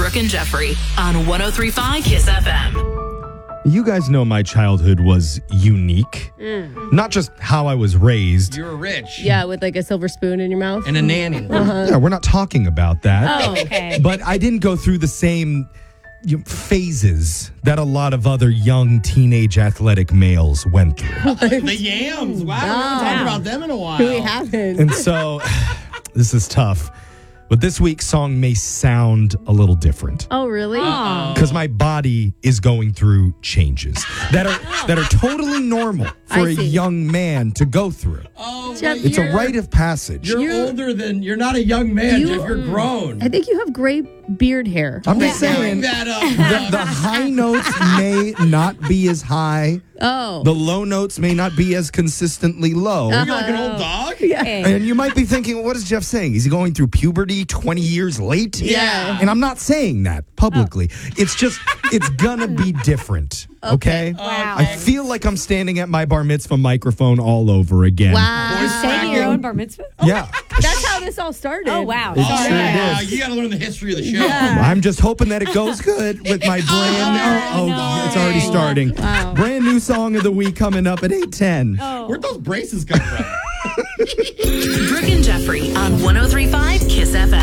Brooke and Jeffrey on 103.5 Kiss FM. You guys know my childhood was unique. Not just how I was raised. You were rich. Yeah, with like a silver spoon in your mouth. And a nanny. Yeah, we're not talking about that. Oh, okay. But I didn't go through the same phases that a lot of other young teenage athletic males went through. The Yams. Wow. We haven't talked about them in a while. We haven't. And so this is tough. But this week's song may sound a little different. Oh, really? Because my body is going through changes that are totally normal for I a see. young man to go through. Oh, Jeff, It's a rite of passage. You're older than, you're not a young man, You- Jeff. You're grown. I think you have gray beard hair. I'm just Bring saying that up. the high notes may not be as high. Oh. The low notes may not be as consistently low. You're like an old dog? And you might be thinking, well, what is Jeff saying? Is he going through puberty 20 years late? Yeah. And I'm not saying that publicly. It's just, it's gonna be different. Okay? Wow. I feel like I'm standing at my bar mitzvah microphone all over again. Wow. Voice Say to your cracking. own bar mitzvah? Yeah. That's how this all started. Oh, wow. It Sorry. sure Yeah, is. you got to learn the history of the show. I'm just hoping that it goes good with my brand no. it's already starting. Wow. Brand new song of the week coming up at 8:10. Oh. Where'd those braces come from? Brooke and Jeffrey on 103.5 Kiss FM.